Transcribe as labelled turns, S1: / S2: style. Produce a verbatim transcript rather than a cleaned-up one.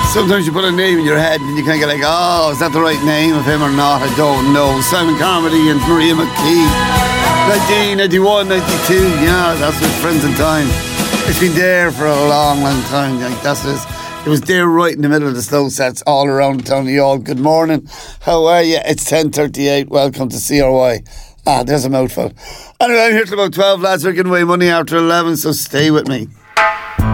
S1: Sometimes you put a name in your head and you kind of get like, oh, is that the right name of him or not? I don't know. Simon Carmody and Maria McKee. nineteen ninety-one, ninety-two. Yeah, that's with Friends in Time. It's been there for a long, long time. Like, that's it. It was there right in the middle of the slow sets all around the town of Youghal. Good morning. How are you? It's ten thirty-eight. Welcome to C R Y. Ah, there's a mouthful. Anyway, I'm here till about twelve, lads. We're giving away money after eleven, so stay with me.